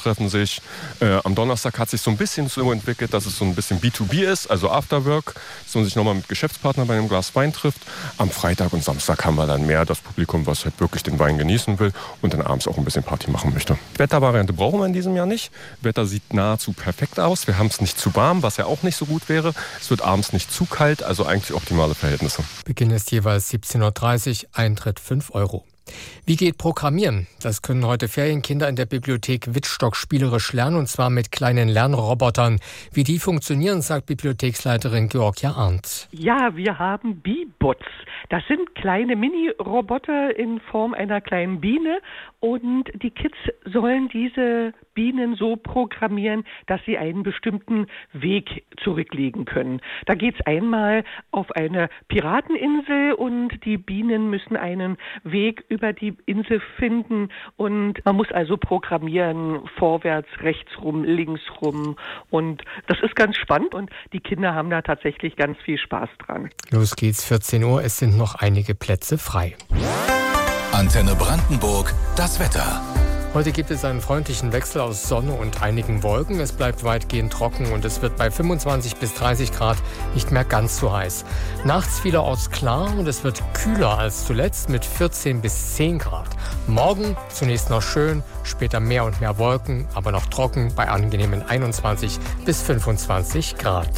treffen sich. Am Donnerstag hat sich so ein bisschen so entwickelt, dass es so ein bisschen B2B ist, also Afterwork, dass man sich nochmal mit Geschäftspartnern bei einem Glas Wein trifft. Am Freitag und Samstag haben wir dann mehr das Publikum, was halt wirklich den Wein genießen will und dann abends auch ein bisschen Party machen möchte. Wettervariante brauchen wir in diesem Jahr nicht. Wetter sieht nahezu perfekt aus. Wir haben es nicht zu warm, was ja auch nicht so gut wäre. Es wird abends nicht zu kalt, also eigentlich optimale Verhältnisse. Beginn ist jeweils 17:30 Uhr, Eintritt 5 Euro. Wie geht Programmieren? Das können heute Ferienkinder in der Bibliothek Wittstock spielerisch lernen, und zwar mit kleinen Lernrobotern. Wie die funktionieren, sagt Bibliotheksleiterin Georgia Arndt. Ja, wir haben Bee-Bots. Das sind kleine Mini-Roboter in Form einer kleinen Biene und die Kids sollen diese Bienen so programmieren, dass sie einen bestimmten Weg zurücklegen können. Da geht's einmal auf eine Pirateninsel und die Bienen müssen einen Weg über die Insel finden und man muss also programmieren, vorwärts, rechts rum, links rum, und das ist ganz spannend und die Kinder haben da tatsächlich ganz viel Spaß dran. Los geht's, 14 Uhr, es sind noch einige Plätze frei. Antenne Brandenburg, das Wetter. Heute gibt es einen freundlichen Wechsel aus Sonne und einigen Wolken. Es bleibt weitgehend trocken und es wird bei 25 bis 30 Grad nicht mehr ganz so heiß. Nachts vielerorts klar und es wird kühler als zuletzt mit 14 bis 10 Grad. Morgen zunächst noch schön, später mehr und mehr Wolken, aber noch trocken bei angenehmen 21 bis 25 Grad.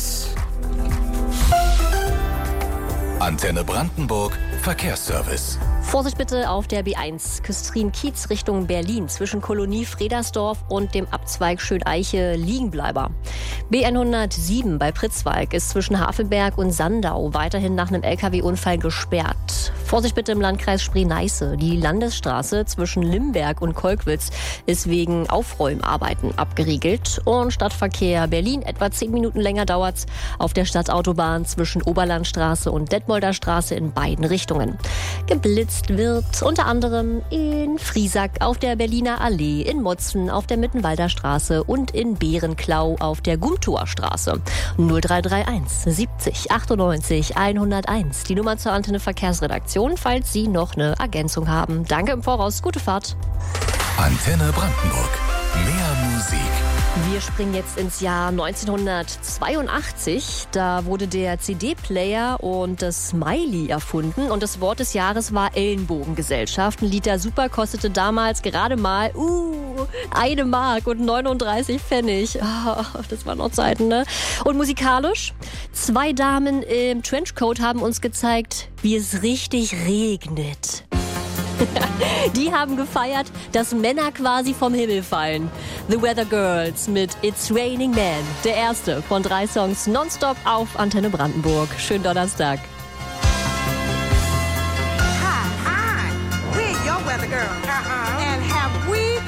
Antenne Brandenburg, Verkehrsservice. Vorsicht bitte auf der B1 Küstrin-Kiez Richtung Berlin zwischen Kolonie Fredersdorf und dem Abzweig Schöneiche Liegenbleiber. B107 bei Pritzwalk ist zwischen Havelberg und Sandau weiterhin nach einem LKW-Unfall gesperrt. Vorsicht bitte im Landkreis Spree-Neiße. Die Landesstraße zwischen Limberg und Kolkwitz ist wegen Aufräumarbeiten abgeriegelt. Und Stadtverkehr Berlin, etwa 10 Minuten länger dauert's auf der Stadtautobahn zwischen Oberlandstraße und Detmolder Straße in beiden Richtungen. Geblitzt wird unter anderem in Friesack auf der Berliner Allee, in Motzen auf der Mittenwalder Straße und in Bärenklau auf der Gumtower Straße. 0331 70 98 101, die Nummer zur Antenne Verkehrsredaktion, falls Sie noch eine Ergänzung haben. Danke im Voraus, gute Fahrt. Antenne Brandenburg, mehr Musik. Wir springen jetzt ins Jahr 1982. Da wurde der CD-Player und das Smiley erfunden. Und das Wort des Jahres war Ellenbogengesellschaft. Ein Liter Super kostete damals gerade mal 1 Mark und 39 Pfennig. Oh, das waren noch Zeiten, ne? Und musikalisch? 2 Damen im Trenchcoat haben uns gezeigt, wie es richtig regnet. Die haben gefeiert, dass Männer quasi vom Himmel fallen. The Weather Girls mit It's Raining Men. Der erste von 3 Songs nonstop auf Antenne Brandenburg. Schönen Donnerstag. Hi, we're your weather girls. And have we